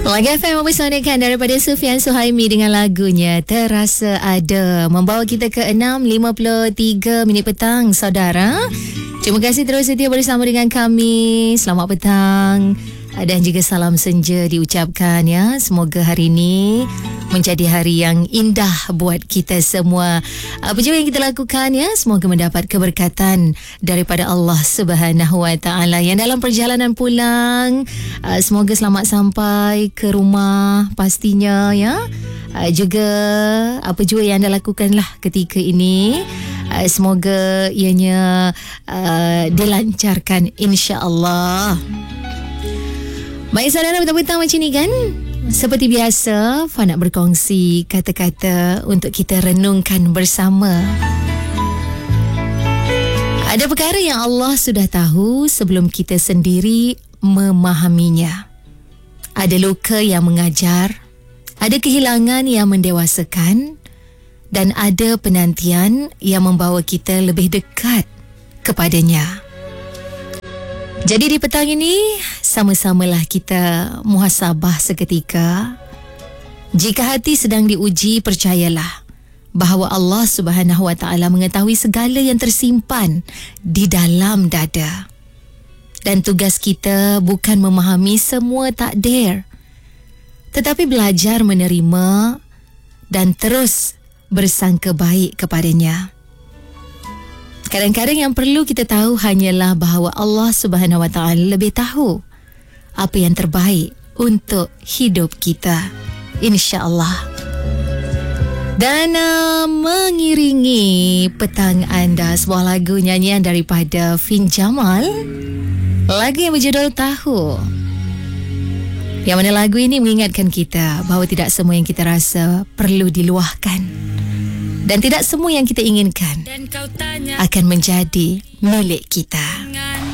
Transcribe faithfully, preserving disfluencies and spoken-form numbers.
Melagi F M mempersonakkan daripada Sufian Suhaimi dengan lagunya Terasa Ada, membawa kita ke enam lima puluh tiga minit petang, saudara. Terima kasih terus setia bersama dengan kami. Selamat petang dan juga salam senja diucapkan ya. Semoga hari ini menjadi hari yang indah buat kita semua. Apa juga yang kita lakukan ya, semoga mendapat keberkatan daripada Allah Subhanahu Wa Taala. Yang dalam perjalanan pulang, semoga selamat sampai ke rumah pastinya ya. Juga apa juga yang anda lakukan lah ketika ini, semoga ianya uh, dilancarkan insya-Allah. Baik saudara, petang-petang macam ni kan, seperti biasa, Fa nak berkongsi kata-kata untuk kita renungkan bersama. Ada perkara yang Allah sudah tahu sebelum kita sendiri memahaminya. Ada luka yang mengajar, ada kehilangan yang mendewasakan, dan ada penantian yang membawa kita lebih dekat kepadanya. Jadi di petang ini, sama-samalah kita muhasabah seketika. Jika hati sedang diuji, percayalah bahawa Allah Subhanahu Wa Taala mengetahui segala yang tersimpan di dalam dada. Dan tugas kita bukan memahami semua takdir, tetapi belajar menerima dan terus bersangka baik kepadanya. Kadang-kadang yang perlu kita tahu hanyalah bahawa Allah Subhanahu Wa Taala lebih tahu apa yang terbaik untuk hidup kita, insya-Allah. Dan uh, mengiringi petang anda, sebuah lagu nyanyian daripada Fin Jamal, lagu yang berjudul Tahu. Yang mana lagu ini mengingatkan kita bahawa tidak semua yang kita rasa perlu diluahkan. Dan tidak semua yang kita inginkan akan menjadi milik kita.